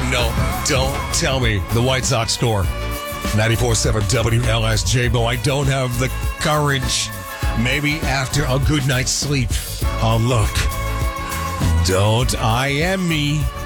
No, don't tell me the White Sox score. 94.7 WLSJ, but I don't have the courage. Maybe after a good night's sleep, I'll look. Don't I am me.